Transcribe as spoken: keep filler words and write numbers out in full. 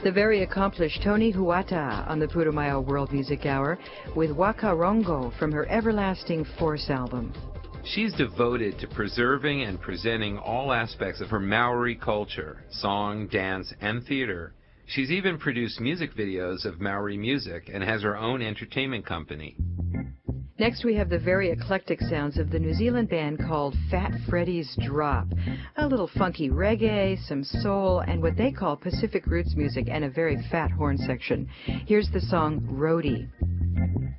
The very accomplished Tony Huata on the Putumayo World Music Hour with Waka Rongo from her Everlasting Force album. She's devoted to preserving and presenting all aspects of her Maori culture, song, dance, and theater. She's even produced music videos of Maori music and has her own entertainment company. Next, we have the very eclectic sounds of the New Zealand band called Fat Freddy's Drop. A little funky reggae, some soul, and what they call Pacific roots music, and a very fat horn section. Here's the song Roadie.